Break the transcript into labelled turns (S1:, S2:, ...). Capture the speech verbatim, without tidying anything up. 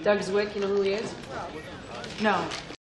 S1: Doug Zwick, you know who he is?
S2: No.